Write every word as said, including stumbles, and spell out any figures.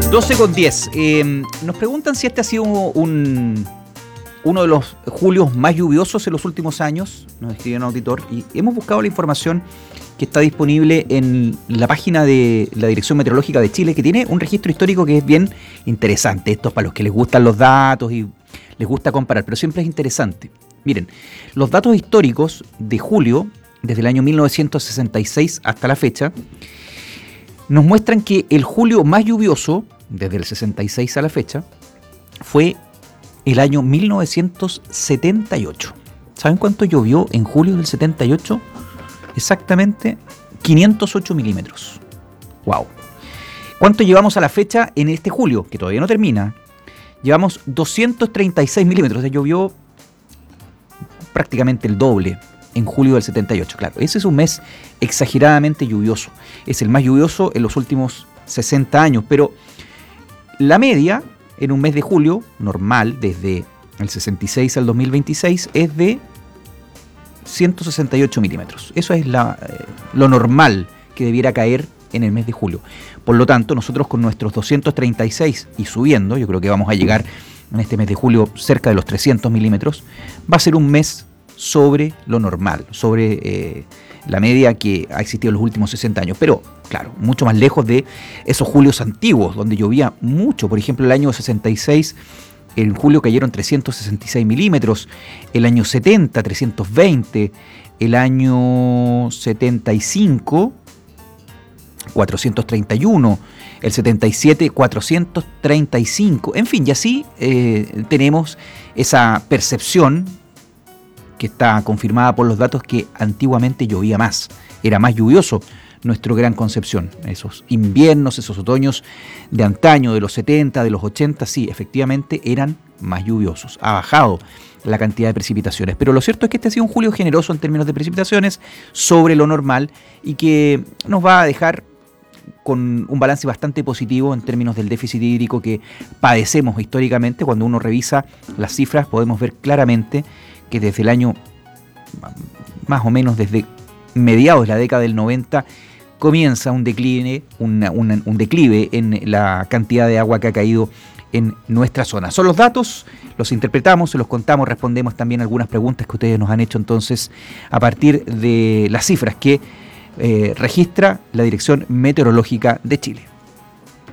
doce con diez. Eh, nos preguntan si este ha sido un, uno de los julios más lluviosos en los últimos años. Nos escribe un auditor y hemos buscado la información que está disponible en la página de la Dirección Meteorológica de Chile, que tiene un registro histórico que es bien interesante. Esto es para los que les gustan los datos y les gusta comparar, pero siempre es interesante. Miren, los datos históricos de julio, desde el año mil novecientos sesenta y seis hasta la fecha, nos muestran que el julio más lluvioso, desde el sesenta y seis a la fecha, fue el año mil novecientos setenta y ocho. ¿Saben cuánto llovió en julio del setenta y ocho? Exactamente quinientos ocho milímetros. ¡Wow! ¿Cuánto llevamos a la fecha en este julio, que todavía no termina? Llevamos doscientos treinta y seis milímetros. O sea, llovió prácticamente el doble en julio del setenta y ocho. Claro, ese es un mes exageradamente lluvioso. Es el más lluvioso en los últimos sesenta años. Pero la media en un mes de julio, normal, desde el sesenta y seis al dos mil veintiséis, es de ciento sesenta y ocho milímetros. Eso es la, eh, lo normal que debiera caer en el mes de julio. Por lo tanto, nosotros con nuestros doscientos treinta y seis y subiendo, yo creo que vamos a llegar en este mes de julio cerca de los trescientos milímetros, va a ser un mes sobre lo normal, sobre eh, la media que ha existido en los últimos sesenta años. Pero, claro, mucho más lejos de esos julios antiguos, donde llovía mucho. Por ejemplo, el año sesenta y seis, en julio cayeron trescientos sesenta y seis milímetros, el año setenta, trescientos veinte, el año setenta y cinco, cuatrocientos treinta y uno, el setenta y siete, cuatrocientos treinta y cinco, en fin, y así eh, tenemos esa percepción que está confirmada por los datos que antiguamente llovía más, era más lluvioso nuestro Gran Concepción. Esos inviernos, esos otoños de antaño, de los setenta, de los ochenta, sí, efectivamente eran más lluviosos. Ha bajado la cantidad de precipitaciones, pero lo cierto es que este ha sido un julio generoso en términos de precipitaciones sobre lo normal y que nos va a dejar con un balance bastante positivo en términos del déficit hídrico que padecemos históricamente. Cuando uno revisa las cifras podemos ver claramente que desde el año, más o menos desde mediados de la década del noventa, comienza un declive, una, una, un declive en la cantidad de agua que ha caído en nuestra zona. Son los datos, los interpretamos, se los contamos, respondemos también algunas preguntas que ustedes nos han hecho entonces a partir de las cifras que eh, registra la Dirección Meteorológica de Chile.